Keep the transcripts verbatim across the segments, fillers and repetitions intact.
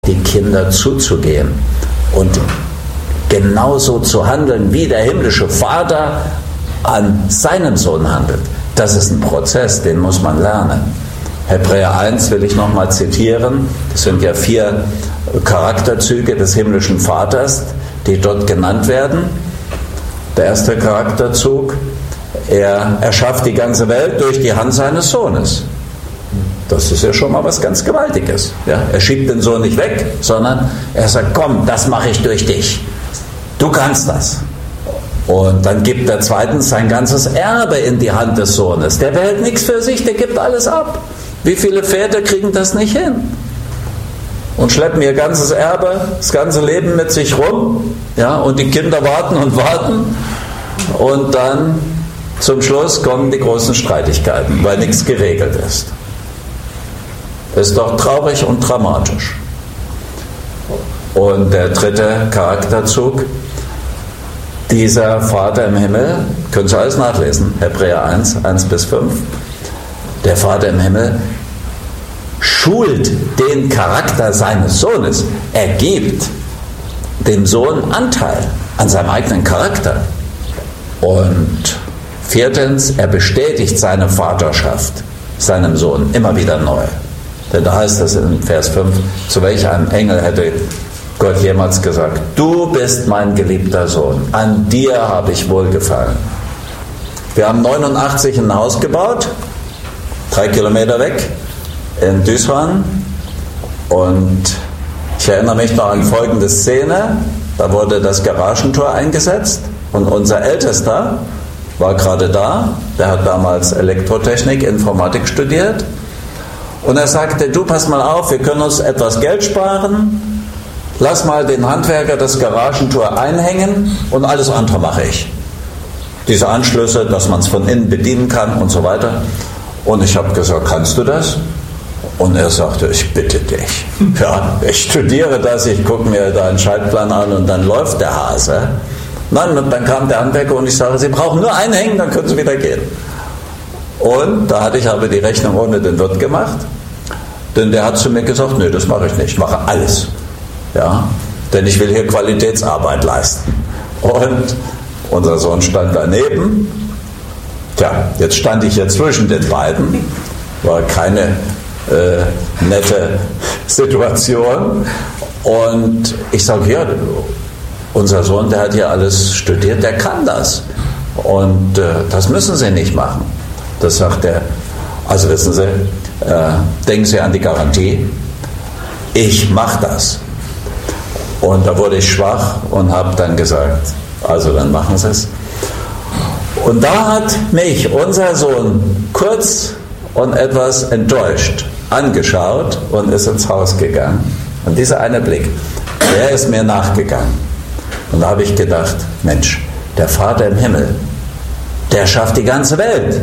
die Kinder zuzugehen und genauso zu handeln, wie der himmlische Vater an seinem Sohn handelt. Das ist ein Prozess, den muss man lernen. Hebräer eins will ich nochmal zitieren. Das sind ja vier Charakterzüge des himmlischen Vaters, die dort genannt werden. Der erste Charakterzug: Er erschafft die ganze Welt durch die Hand seines Sohnes. Das ist ja schon mal was ganz Gewaltiges. Ja? Er schiebt den Sohn nicht weg, sondern er sagt, komm, das mache ich durch dich. Du kannst das. Und dann gibt er zweitens sein ganzes Erbe in die Hand des Sohnes. Der behält nichts für sich, der gibt alles ab. Wie viele Väter kriegen das nicht hin? Und schleppen ihr ganzes Erbe, das ganze Leben mit sich rum. Ja? Und die Kinder warten und warten. Und dann zum Schluss kommen die großen Streitigkeiten, weil nichts geregelt ist. Ist doch traurig und dramatisch. Und der dritte Charakterzug: Dieser Vater im Himmel, können Sie alles nachlesen, Hebräer eins, eins bis fünf, der Vater im Himmel schult den Charakter seines Sohnes. Er gibt dem Sohn Anteil an seinem eigenen Charakter. Und viertens, er bestätigt seine Vaterschaft seinem Sohn immer wieder neu. Denn da heißt es in Vers fünf, zu welch einem Engel hätte Gott jemals gesagt, du bist mein geliebter Sohn, an dir habe ich wohlgefallen. Wir haben neunundachtzig ein Haus gebaut, drei Kilometer weg, in Düsseldorf. Und ich erinnere mich noch an folgende Szene, da wurde das Garagentor eingesetzt und unser Ältester war gerade da, der hat damals Elektrotechnik, Informatik studiert. Und er sagte, du pass mal auf, wir können uns etwas Geld sparen, lass mal den Handwerker das Garagentor einhängen und alles andere mache ich. Diese Anschlüsse, dass man es von innen bedienen kann und so weiter. Und ich habe gesagt, kannst du das? Und er sagte, ich bitte dich. Ja, ich studiere das, ich gucke mir da einen Schaltplan an und dann läuft der Hase. Nein, und dann kam der Handwerker und ich sage, Sie brauchen nur einhängen, dann können Sie wieder gehen. Und da hatte ich aber die Rechnung ohne den Wirt gemacht, denn der hat zu mir gesagt, nö, das mache ich nicht, ich mache alles. Ja, denn ich will hier Qualitätsarbeit leisten. Und unser Sohn stand daneben. Tja, jetzt stand ich hier zwischen den beiden. War keine äh, nette Situation. Und ich sage, ja, unser Sohn, der hat hier alles studiert, der kann das. Und äh, das müssen Sie nicht machen. Das sagt er. Also wissen Sie, äh, denken Sie an die Garantie. Ich mache das. Und da wurde ich schwach und habe dann gesagt, also dann machen Sie es. Und da hat mich unser Sohn kurz und etwas enttäuscht angeschaut und ist ins Haus gegangen. Und dieser eine Blick, der ist mir nachgegangen. Und da habe ich gedacht, Mensch, der Vater im Himmel, der schafft die ganze Welt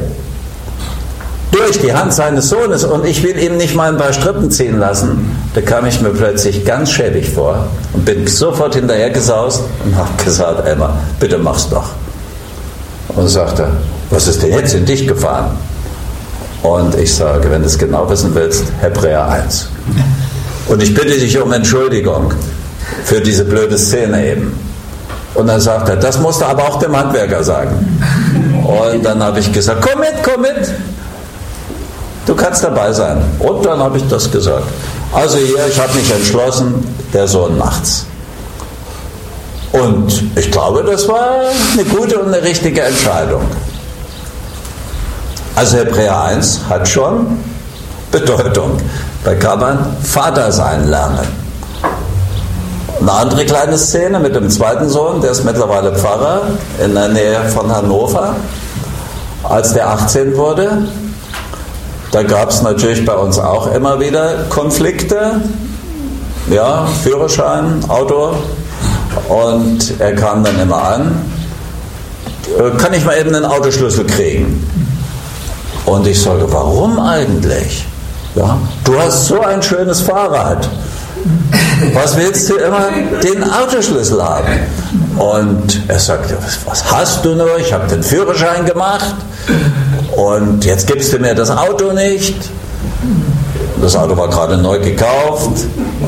durch die Hand seines Sohnes und ich will ihm nicht mal ein paar Strippen ziehen lassen. Da kam ich mir plötzlich ganz schäbig vor und bin sofort hinterher gesaust und habe gesagt, Elmar, bitte mach's doch. Und er sagte, was ist denn jetzt in dich gefahren? Und ich sage, wenn du es genau wissen willst, Hebräer eins. Und ich bitte dich um Entschuldigung für diese blöde Szene eben. Und dann sagt er, das musst du aber auch dem Handwerker sagen. Und dann habe ich gesagt, komm mit, komm mit. Du kannst dabei sein. Und dann habe ich das gesagt. Also hier, ich habe mich entschlossen, der Sohn macht's. Und ich glaube, das war eine gute und eine richtige Entscheidung. Also Hebräer eins hat schon Bedeutung. Da kann man Vater sein lernen. Eine andere kleine Szene mit dem zweiten Sohn, der ist mittlerweile Pfarrer in der Nähe von Hannover. Als der achtzehn wurde, da gab es natürlich bei uns auch immer wieder Konflikte. Ja, Führerschein, Auto. Und er kam dann immer an, kann ich mal eben einen Autoschlüssel kriegen? Und ich sage, warum eigentlich? Ja, du hast so ein schönes Fahrrad. Was willst du immer den Autoschlüssel haben? Und er sagte, was hast du nur? Ich habe den Führerschein gemacht und jetzt gibst du mir das Auto nicht. Das Auto war gerade neu gekauft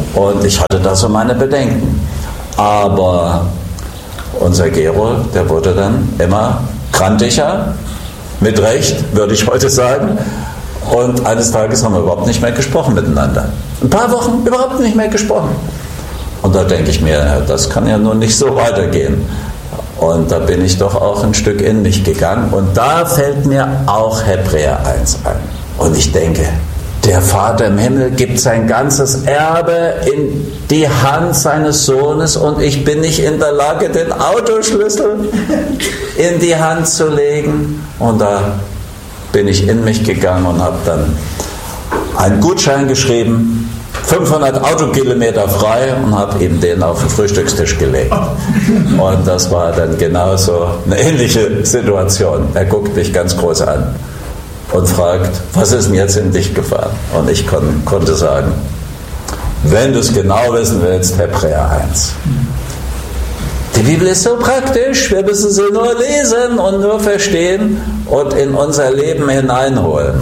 Und ich hatte da so meine Bedenken. Aber unser Gero, der wurde dann immer krantiger, mit Recht, würde ich heute sagen. Und eines Tages haben wir überhaupt nicht mehr gesprochen miteinander. Ein paar Wochen überhaupt nicht mehr gesprochen. Und da denke ich mir, das kann ja nun nicht so weitergehen. Und da bin ich doch auch ein Stück in mich gegangen. Und da fällt mir auch Hebräer eins ein. Und ich denke, der Vater im Himmel gibt sein ganzes Erbe in die Hand seines Sohnes und ich bin nicht in der Lage, den Autoschlüssel in die Hand zu legen. Und da bin ich in mich gegangen und habe dann einen Gutschein geschrieben, fünfhundert Autokilometer frei, und habe eben den auf den Frühstückstisch gelegt. Und das war dann genauso eine ähnliche Situation. Er guckt mich ganz groß an und fragt, was ist denn jetzt in dich gefahren? Und ich kon, konnte sagen, wenn du es genau wissen willst, Hebräer eins. Die Bibel ist so praktisch, wir müssen sie nur lesen und nur verstehen und in unser Leben hineinholen.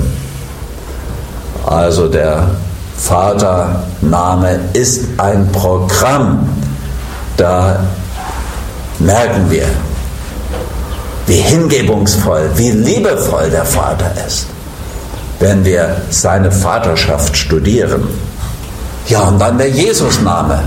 Also der Vatername ist ein Programm. Da merken wir, wie hingebungsvoll, wie liebevoll der Vater ist, wenn wir seine Vaterschaft studieren. Ja, und dann der Jesusname.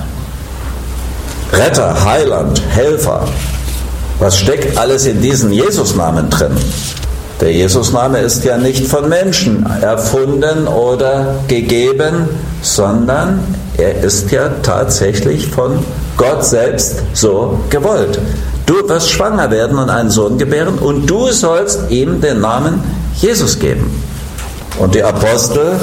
Retter, Heiland, Helfer. Was steckt alles in diesen Jesusnamen drin? Der Jesusname ist ja nicht von Menschen erfunden oder gegeben, sondern er ist ja tatsächlich von Gott selbst so gewollt. Du wirst schwanger werden und einen Sohn gebären und du sollst ihm den Namen Jesus geben. Und die Apostel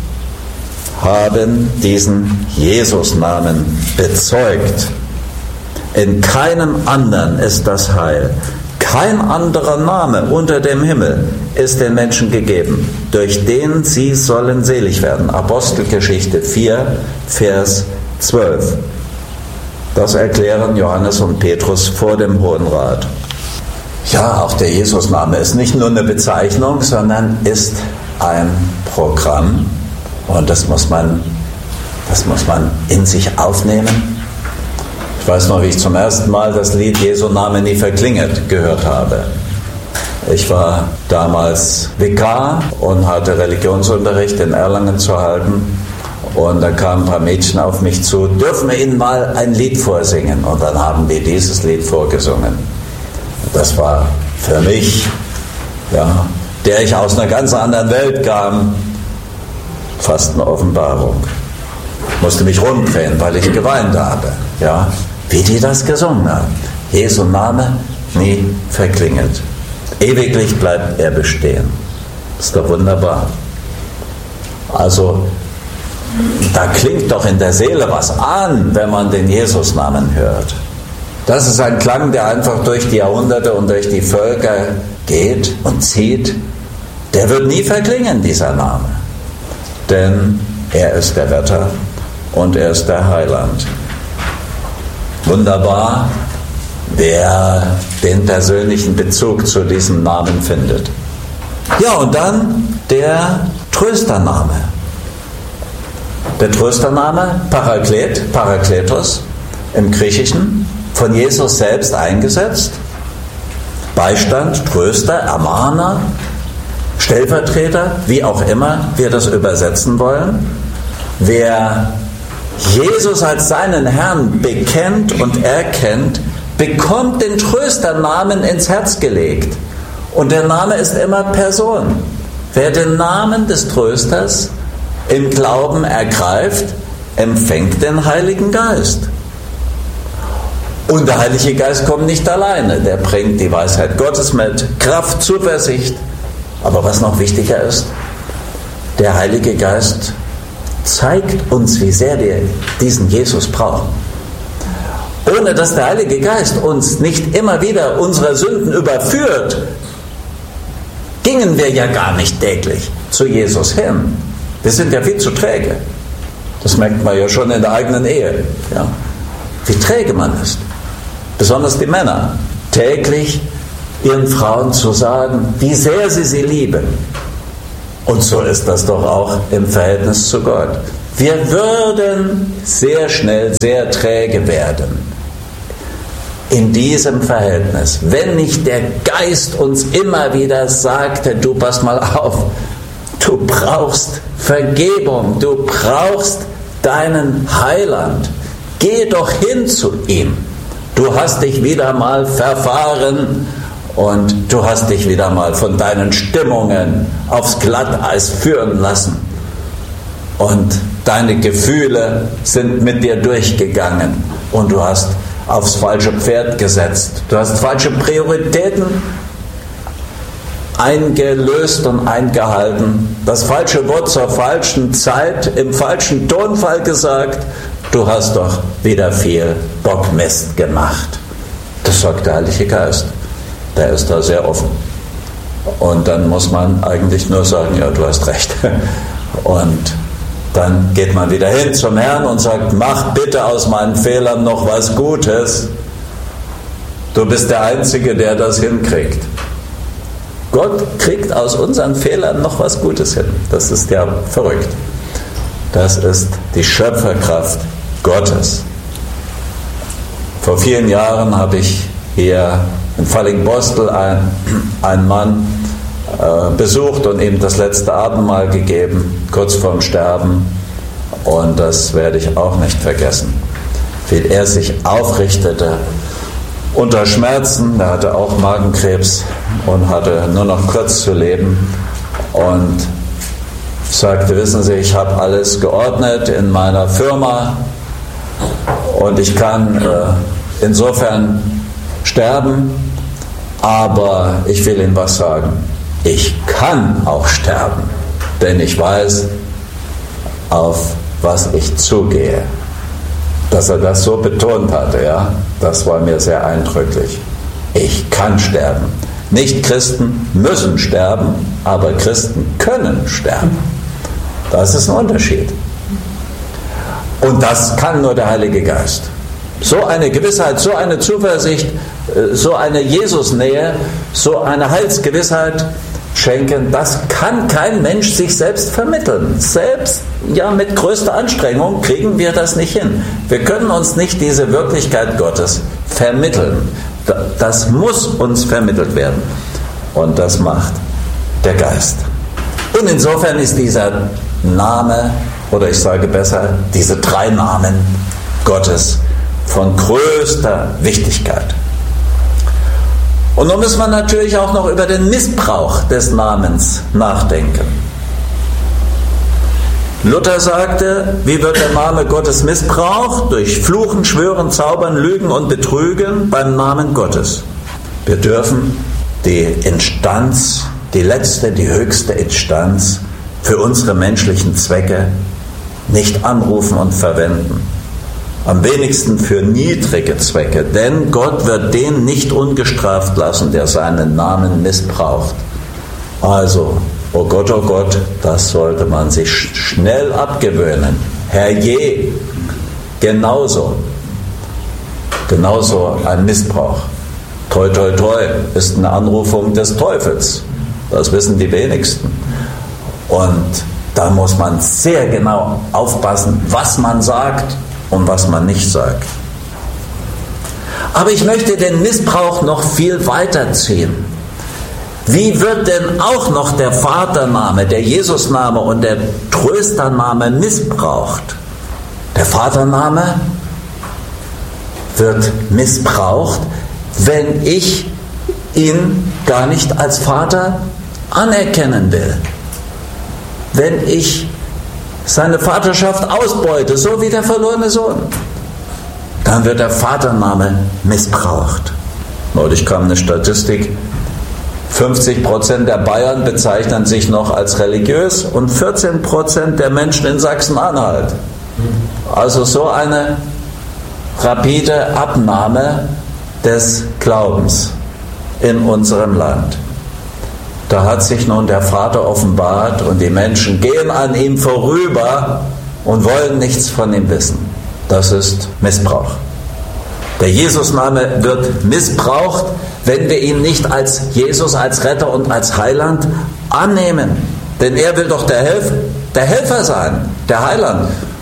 haben diesen Jesusnamen bezeugt. In keinem anderen ist das Heil. Kein anderer Name unter dem Himmel ist den Menschen gegeben, durch den sie sollen selig werden. Apostelgeschichte vier, Vers zwölf. Das erklären Johannes und Petrus vor dem Hohen Rat. Ja, auch der Jesusname ist nicht nur eine Bezeichnung, sondern ist ein Programm. Und das muss man, das muss man in sich aufnehmen. Ich weiß noch, wie ich zum ersten Mal das Lied Jesu Name nie verklinget gehört habe. Ich war damals Vikar und hatte Religionsunterricht in Erlangen zu halten. Und da kamen ein paar Mädchen auf mich zu, dürfen wir Ihnen mal ein Lied vorsingen? Und dann haben wir dieses Lied vorgesungen. Das war für mich, ja, der ich aus einer ganz anderen Welt kam, fast eine Offenbarung. Ich musste mich rumdrehen, weil ich geweint habe. Ja, wie die das gesungen haben. Jesu Name nie verklingelt. Ewiglich bleibt er bestehen. Ist doch wunderbar. Also, da klingt doch in der Seele was an, wenn man den Jesusnamen hört. Das ist ein Klang, der einfach durch die Jahrhunderte und durch die Völker geht und zieht. Der wird nie verklingen, dieser Name. Denn er ist der Retter und er ist der Heiland. Wunderbar, wer den persönlichen Bezug zu diesem Namen findet. Ja, und dann der Tröstername. Der Tröstername Paraklet, Parakletos im Griechischen, von Jesus selbst eingesetzt. Beistand, Tröster, Ermahner, Stellvertreter, wie auch immer wir das übersetzen wollen. Wer Jesus als seinen Herrn bekennt und erkennt, bekommt den Trösternamen ins Herz gelegt. Und der Name ist immer Person. Wer den Namen des Trösters im Glauben ergreift, empfängt den Heiligen Geist. Und der Heilige Geist kommt nicht alleine. Der bringt die Weisheit Gottes mit, Kraft, Zuversicht. Aber was noch wichtiger ist, der Heilige Geist zeigt uns, wie sehr wir diesen Jesus brauchen. Ohne dass der Heilige Geist uns nicht immer wieder unsere Sünden überführt, gingen wir ja gar nicht täglich zu Jesus hin. Wir sind ja viel zu träge. Das merkt man ja schon in der eigenen Ehe. Ja. Wie träge man ist. Besonders die Männer. Täglich ihren Frauen zu sagen, wie sehr sie sie lieben. Und so ist das doch auch im Verhältnis zu Gott. Wir würden sehr schnell sehr träge werden in diesem Verhältnis, wenn nicht der Geist uns immer wieder sagte, du pass mal auf, du brauchst Vergebung, du brauchst deinen Heiland, geh doch hin zu ihm. Du hast dich wieder mal verfahren und du hast dich wieder mal von deinen Stimmungen aufs Glatteis führen lassen. Und deine Gefühle sind mit dir durchgegangen und du hast aufs falsche Pferd gesetzt. Du hast falsche Prioritäten eingelöst und eingehalten, das falsche Wort zur falschen Zeit, im falschen Tonfall gesagt. Du hast doch wieder viel Bockmist gemacht. Das sagt der Heilige Geist. Der ist da sehr offen. Und dann muss man eigentlich nur sagen, ja, du hast recht. Und dann geht man wieder hin zum Herrn und sagt, mach bitte aus meinen Fehlern noch was Gutes. Du bist der Einzige, der das hinkriegt. Gott kriegt aus unseren Fehlern noch was Gutes hin. Das ist ja verrückt. Das ist die Schöpferkraft Gottes. Vor vielen Jahren habe ich hier in Fallingbostel einen, einen Mann äh, besucht und ihm das letzte Abendmahl gegeben, kurz vorm Sterben. Und das werde ich auch nicht vergessen, wie er sich aufrichtete unter Schmerzen. Er hatte auch Magenkrebs und hatte nur noch kurz zu leben und sagte, wissen Sie, ich habe alles geordnet in meiner Firma und ich kann äh, insofern sterben, aber ich will Ihnen was sagen. Ich kann auch sterben, denn ich weiß, auf was ich zugehe. Dass er das so betont hatte, ja, das war mir sehr eindrücklich. Ich kann sterben. Nicht Christen müssen sterben, aber Christen können sterben. Das ist ein Unterschied. Und das kann nur der Heilige Geist. So eine Gewissheit, so eine Zuversicht, so eine Jesusnähe, so eine Heilsgewissheit schenken, das kann kein Mensch sich selbst vermitteln. Selbst ja mit größter Anstrengung kriegen wir das nicht hin. Wir können uns nicht diese Wirklichkeit Gottes vermitteln. Das muss uns vermittelt werden. Und das macht der Geist. Und insofern ist dieser Name, oder ich sage besser, diese drei Namen Gottes von größter Wichtigkeit. Und nun muss man natürlich auch noch über den Missbrauch des Namens nachdenken. Luther sagte, wie wird der Name Gottes missbraucht? Durch Fluchen, Schwören, Zaubern, Lügen und Betrügen beim Namen Gottes. Wir dürfen die Instanz, die letzte, die höchste Instanz für unsere menschlichen Zwecke nicht anrufen und verwenden. Am wenigsten für niedrige Zwecke, denn Gott wird den nicht ungestraft lassen, der seinen Namen missbraucht. Also, oh Gott, oh Gott, das sollte man sich schnell abgewöhnen. Herrje, genauso, genauso ein Missbrauch. Toi, toi, toi ist eine Anrufung des Teufels. Das wissen die wenigsten. Und da muss man sehr genau aufpassen, was man sagt und was man nicht sagt. Aber ich möchte den Missbrauch noch viel weiter ziehen. Wie wird denn auch noch der Vatername, der Jesusname und der Tröstername missbraucht? Der Vatername wird missbraucht, wenn ich ihn gar nicht als Vater anerkennen will. Wenn ich seine Vaterschaft ausbeute, so wie der verlorene Sohn, dann wird der Vatername missbraucht. Neulich kam eine Statistik, fünfzig Prozent der Bayern bezeichnen sich noch als religiös und vierzehn Prozent der Menschen in Sachsen-Anhalt. Also so eine rapide Abnahme des Glaubens in unserem Land. Da hat sich nun der Vater offenbart und die Menschen gehen an ihm vorüber und wollen nichts von ihm wissen. Das ist Missbrauch. Der Jesusname wird missbraucht, wenn wir ihn nicht als Jesus, als Retter und als Heiland annehmen. Denn er will doch der, Helf- der Helfer sein, der Heiland.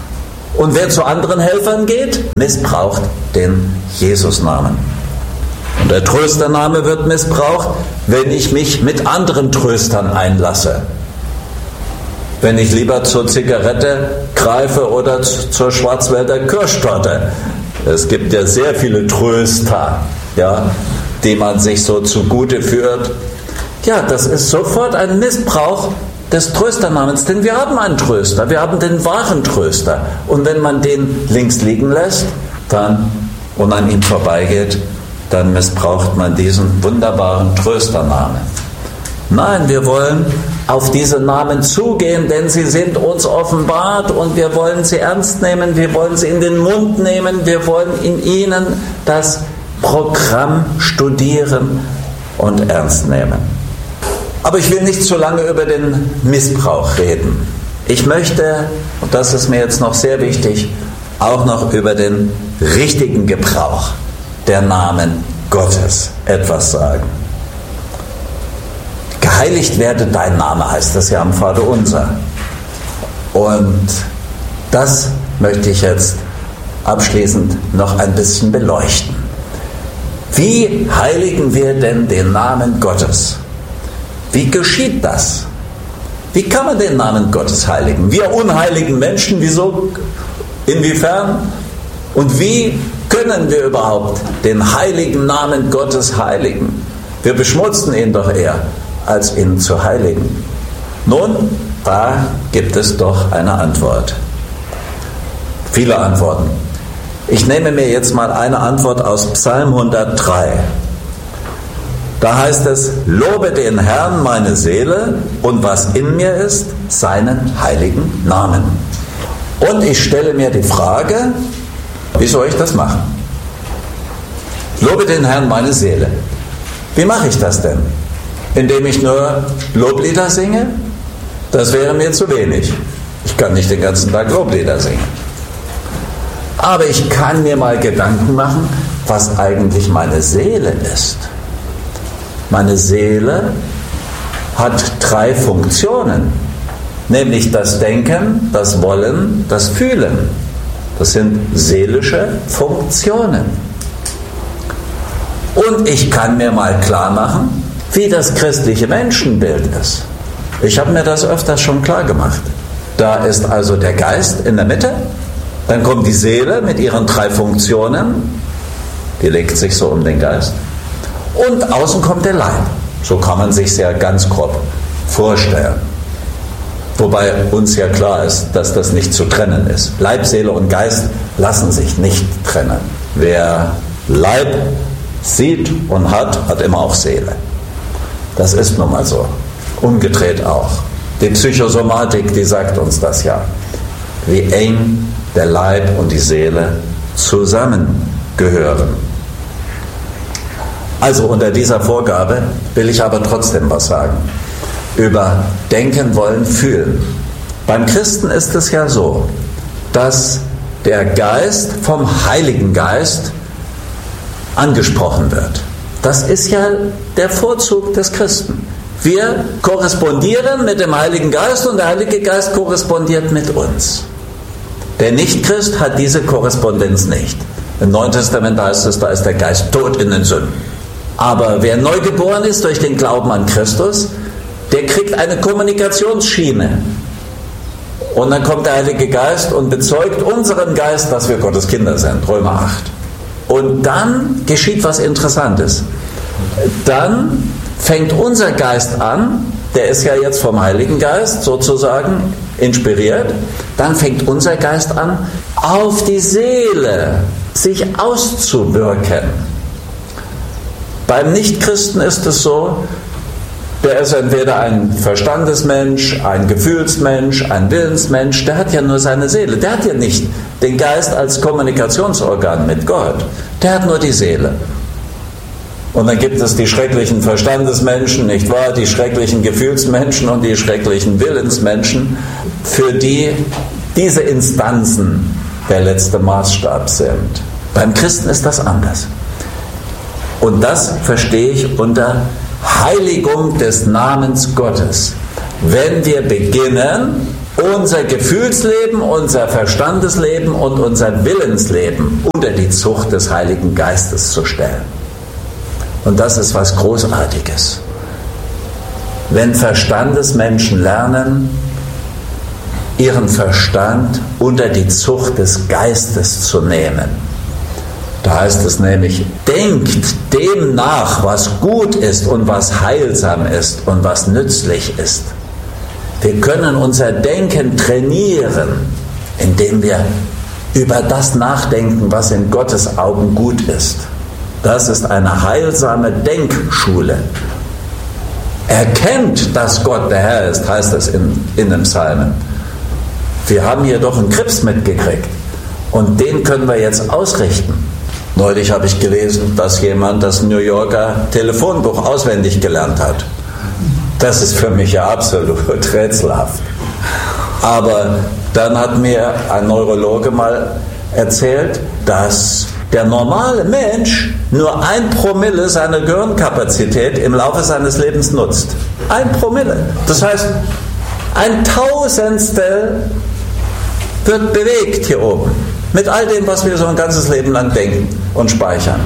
Und wer zu anderen Helfern geht, missbraucht den Jesusnamen. Und der Tröstername wird missbraucht, wenn ich mich mit anderen Tröstern einlasse. Wenn ich lieber zur Zigarette greife oder zur Schwarzwälder Kirschtorte. Es gibt ja sehr viele Tröster, ja, die man sich so zugute führt. Ja, das ist sofort ein Missbrauch des Trösternamens, denn wir haben einen Tröster, wir haben den wahren Tröster. Und wenn man den links liegen lässt, dann und an ihm vorbeigeht, dann missbraucht man diesen wunderbaren Trösternamen. Nein, wir wollen auf diese Namen zugehen, denn sie sind uns offenbart und wir wollen sie ernst nehmen, wir wollen sie in den Mund nehmen, wir wollen in ihnen das Programm studieren und ernst nehmen. Aber ich will nicht so lange über den Missbrauch reden. Ich möchte, und das ist mir jetzt noch sehr wichtig, auch noch über den richtigen Gebrauch der Namen Gottes etwas sagen. Geheiligt werde dein Name, heißt das ja am Vaterunser. Und das möchte ich jetzt abschließend noch ein bisschen beleuchten. Wie heiligen wir denn den Namen Gottes? Wie geschieht das? Wie kann man den Namen Gottes heiligen? Wir unheiligen Menschen, wieso, inwiefern und wie können wir überhaupt den heiligen Namen Gottes heiligen? Wir beschmutzen ihn doch eher, als ihn zu heiligen. Nun, da gibt es doch eine Antwort. Viele Antworten. Ich nehme mir jetzt mal eine Antwort aus Psalm hundertdrei. Da heißt es, lobe den Herrn meine Seele und was in mir ist, seinen heiligen Namen. Und ich stelle mir die Frage, wie soll ich das machen? Lobe den Herrn meine Seele. Wie mache ich das denn? Indem ich nur Loblieder singe? Das wäre mir zu wenig. Ich kann nicht den ganzen Tag Loblieder singen. Aber ich kann mir mal Gedanken machen, was eigentlich meine Seele ist. Meine Seele hat drei Funktionen, nämlich das Denken, das Wollen, das Fühlen. Das sind seelische Funktionen. Und ich kann mir mal klar machen, wie das christliche Menschenbild ist. Ich habe mir das öfters schon klar gemacht. Da ist also der Geist in der Mitte, dann kommt die Seele mit ihren drei Funktionen, die legt sich so um den Geist. Und außen kommt der Leib. So kann man sich sehr ganz grob vorstellen. Wobei uns ja klar ist, dass das nicht zu trennen ist. Leib, Seele und Geist lassen sich nicht trennen. Wer Leib sieht und hat, hat immer auch Seele. Das ist nun mal so. Umgedreht auch. Die Psychosomatik, die sagt uns das ja. Wie eng der Leib und die Seele zusammengehören. Also unter dieser Vorgabe will ich aber trotzdem was sagen. Über Denken, Wollen, Fühlen. Beim Christen ist es ja so, dass der Geist vom Heiligen Geist angesprochen wird. Das ist ja der Vorzug des Christen. Wir korrespondieren mit dem Heiligen Geist und der Heilige Geist korrespondiert mit uns. Der Nichtchrist hat diese Korrespondenz nicht. Im Neuen Testament heißt es, da ist der Geist tot in den Sünden. Aber wer neu geboren ist durch den Glauben an Christus, der kriegt eine Kommunikationsschiene. Und dann kommt der Heilige Geist und bezeugt unseren Geist, dass wir Gottes Kinder sind. Römer acht. Und dann geschieht was Interessantes. Dann fängt unser Geist an, der ist ja jetzt vom Heiligen Geist sozusagen inspiriert, dann fängt unser Geist an, auf die Seele sich auszuwirken. Beim Nichtchristen ist es so, der ist entweder ein Verstandesmensch, ein Gefühlsmensch, ein Willensmensch, der hat ja nur seine Seele, der hat ja nicht den Geist als Kommunikationsorgan mit Gott, der hat nur die Seele. Und dann gibt es die schrecklichen Verstandesmenschen, nicht wahr, die schrecklichen Gefühlsmenschen und die schrecklichen Willensmenschen, für die diese Instanzen der letzte Maßstab sind. Beim Christen ist das anders. Und das verstehe ich unter Heiligung des Namens Gottes. Wenn wir beginnen, unser Gefühlsleben, unser Verstandesleben und unser Willensleben unter die Zucht des Heiligen Geistes zu stellen. Und das ist was Großartiges. Wenn Verstandesmenschen lernen, ihren Verstand unter die Zucht des Geistes zu nehmen. Da heißt es nämlich, denkt dem nach, was gut ist und was heilsam ist und was nützlich ist. Wir können unser Denken trainieren, indem wir über das nachdenken, was in Gottes Augen gut ist. Das ist eine heilsame Denkschule. Erkennt, dass Gott der Herr ist, heißt es in, in den Psalmen. Wir haben hier doch einen Krebs mitgekriegt und den können wir jetzt ausrichten. Neulich habe ich gelesen, dass jemand das New Yorker Telefonbuch auswendig gelernt hat. Das ist für mich ja absolut rätselhaft. Aber dann hat mir ein Neurologe mal erzählt, dass der normale Mensch nur ein Promille seiner Gehirnkapazität im Laufe seines Lebens nutzt. Ein Promille. Das heißt, ein Tausendstel wird bewegt hier oben. Mit all dem, was wir so ein ganzes Leben lang denken und speichern.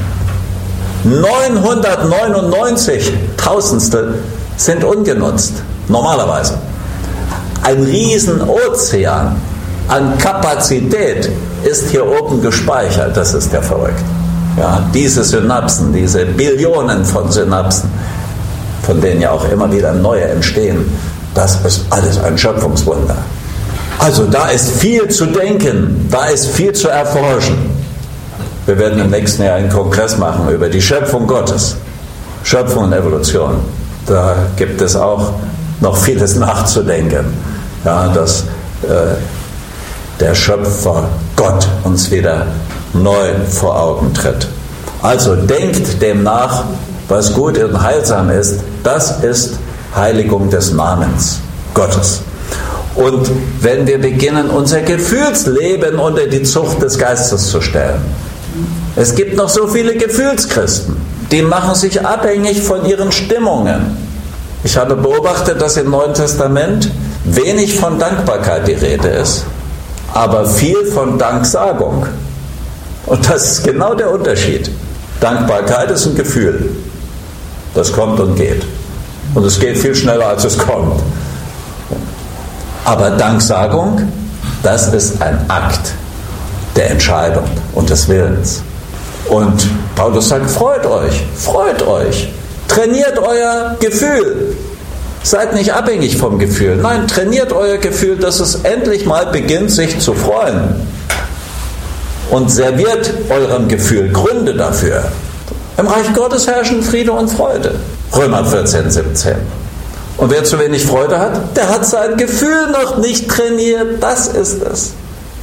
neunhundertneunundneunzig Tausendstel sind ungenutzt. Normalerweise. Ein Riesenozean an Kapazität ist hier oben gespeichert. Das ist ja verrückt. Ja, diese Synapsen, diese Billionen von Synapsen, von denen ja auch immer wieder neue entstehen, das ist alles ein Schöpfungswunder. Also da ist viel zu denken, da ist viel zu erforschen. Wir werden im nächsten Jahr einen Kongress machen über die Schöpfung Gottes, Schöpfung und Evolution. Da gibt es auch noch vieles nachzudenken, ja, dass äh, der Schöpfer Gott uns wieder neu vor Augen tritt. Also denkt dem nach, was gut und heilsam ist. Das ist Heiligung des Namens Gottes. Und wenn wir beginnen, unser Gefühlsleben unter die Zucht des Geistes zu stellen. Es gibt noch so viele Gefühlschristen, die machen sich abhängig von ihren Stimmungen. Ich habe beobachtet, dass im Neuen Testament wenig von Dankbarkeit die Rede ist, aber viel von Danksagung. Und das ist genau der Unterschied. Dankbarkeit ist ein Gefühl. Das kommt und geht. Und es geht viel schneller, als es kommt. Aber Danksagung, das ist ein Akt der Entscheidung und des Willens. Und Paulus sagt, freut euch, freut euch. Trainiert euer Gefühl. Seid nicht abhängig vom Gefühl. Nein, trainiert euer Gefühl, dass es endlich mal beginnt, sich zu freuen. Und serviert eurem Gefühl Gründe dafür. Im Reich Gottes herrschen Friede und Freude. Römer vierzehn, siebzehn. Und wer zu wenig Freude hat, der hat sein Gefühl noch nicht trainiert. Das ist es.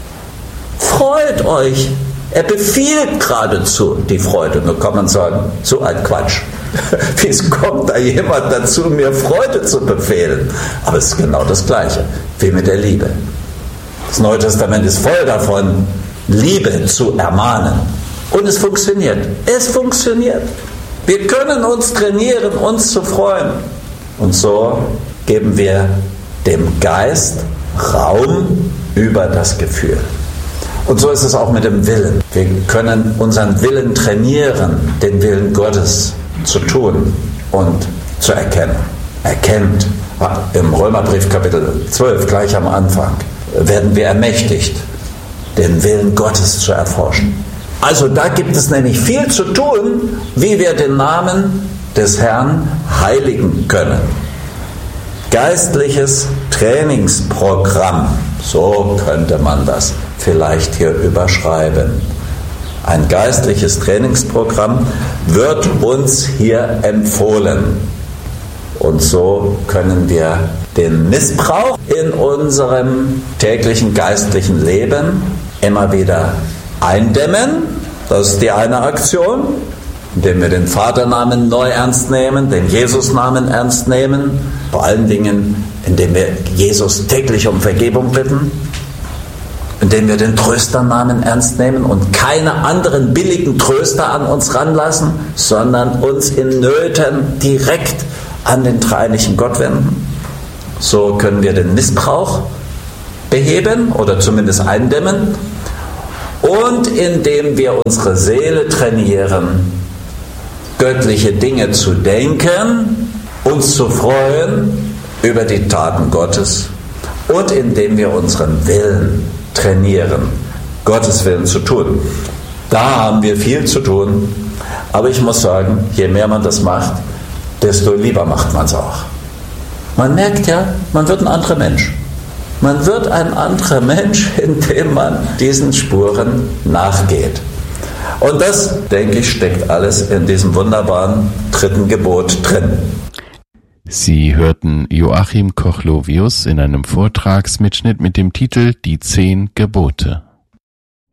Freut euch. Er befiehlt geradezu die Freude. Nur kann man sagen, so ein Quatsch. Wie kommt da jemand dazu, mir Freude zu befehlen? Aber es ist genau das Gleiche wie mit der Liebe. Das Neue Testament ist voll davon, Liebe zu ermahnen. Und es funktioniert. Es funktioniert. Wir können uns trainieren, uns zu freuen. Und so geben wir dem Geist Raum über das Gefühl. Und so ist es auch mit dem Willen. Wir können unseren Willen trainieren, den Willen Gottes zu tun und zu erkennen. Erkennt. Im Römerbrief Kapitel zwölf, gleich am Anfang, werden wir ermächtigt, den Willen Gottes zu erforschen. Also da gibt es nämlich viel zu tun, wie wir den Namen des Herrn heiligen können. Geistliches Trainingsprogramm, so könnte man das vielleicht hier überschreiben. Ein geistliches Trainingsprogramm wird uns hier empfohlen. Und so können wir den Missbrauch in unserem täglichen geistlichen Leben immer wieder eindämmen. Das ist die eine Aktion, indem wir den Vaternamen neu ernst nehmen, den Jesusnamen ernst nehmen, vor allen Dingen, indem wir Jesus täglich um Vergebung bitten, indem wir den Trösternamen ernst nehmen und keine anderen billigen Tröster an uns ranlassen, sondern uns in Nöten direkt an den dreieinigen Gott wenden. So können wir den Missbrauch beheben oder zumindest eindämmen und indem wir unsere Seele trainieren, göttliche Dinge zu denken, uns zu freuen über die Taten Gottes und indem wir unseren Willen trainieren, Gottes Willen zu tun. Da haben wir viel zu tun, aber ich muss sagen, je mehr man das macht, desto lieber macht man es auch. Man merkt ja, man wird ein anderer Mensch. Man wird ein anderer Mensch, indem man diesen Spuren nachgeht. Und das, denke ich, steckt alles in diesem wunderbaren dritten Gebot drin. Sie hörten Joachim Kochlovius in einem Vortragsmitschnitt mit dem Titel Die Zehn Gebote.